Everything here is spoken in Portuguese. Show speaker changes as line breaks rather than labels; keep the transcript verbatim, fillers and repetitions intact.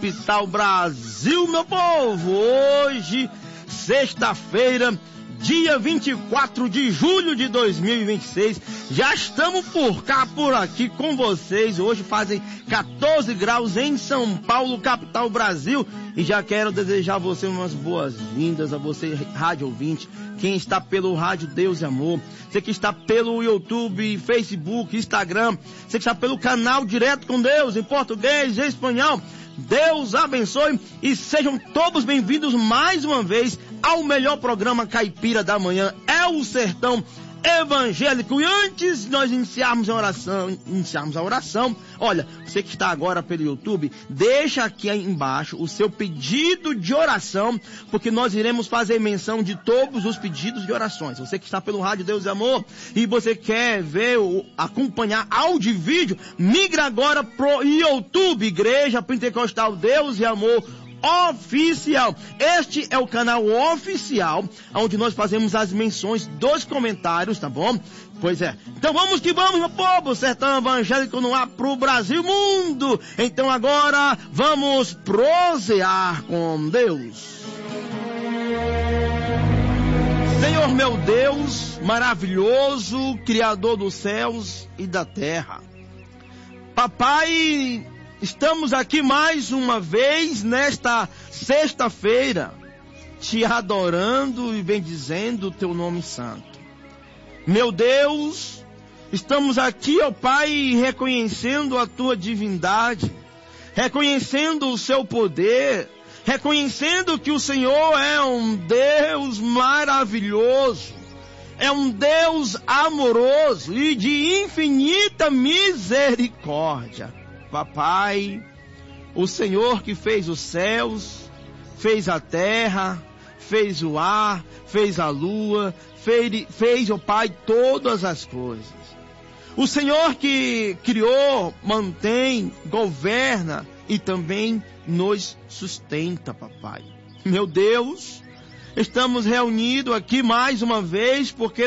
Capital Brasil, meu povo. Hoje, sexta-feira, dia vinte e quatro de julho de dois mil e vinte e seis, já estamos por cá, por aqui com vocês. Hoje fazem quatorze graus em São Paulo, capital Brasil, e já quero desejar a você umas boas-vindas, a você, rádio ouvinte, quem está pelo Rádio Deus e Amor, você que está pelo YouTube, Facebook, Instagram, você que está pelo canal Direto com Deus, em português e espanhol. Deus abençoe e sejam todos bem-vindos mais uma vez ao melhor programa caipira da manhã, é o Sertão Evangélico. E antes de nós iniciarmos a oração, iniciarmos a oração, olha, você que está agora pelo YouTube, deixa aqui embaixo o seu pedido de oração, porque nós iremos fazer menção de todos os pedidos de orações. Você que está pelo Rádio Deus e Amor e você quer ver, acompanhar áudio e vídeo, migra agora pro YouTube, Igreja Pentecostal Deus e Amor Oficial. Este é o canal oficial, onde nós fazemos as menções dos comentários, tá bom? Pois é. Então vamos que vamos, meu povo, Sertão Evangélico no ar pro Brasil mundo. Então agora vamos prosear com Deus. Senhor meu Deus, maravilhoso, Criador dos céus e da terra. Papai, estamos aqui mais uma vez nesta sexta-feira, te adorando e bendizendo o teu nome santo. Meu Deus, estamos aqui, ó Pai, reconhecendo a tua divindade, reconhecendo o seu poder, reconhecendo que o Senhor é um Deus maravilhoso, é um Deus amoroso e de infinita misericórdia. Papai, o Senhor que fez os céus, fez a terra, fez o ar, fez a lua, fez, fez, ó Pai, todas as coisas. O Senhor que criou, mantém, governa e também nos sustenta, papai. Meu Deus, estamos reunidos aqui mais uma vez porque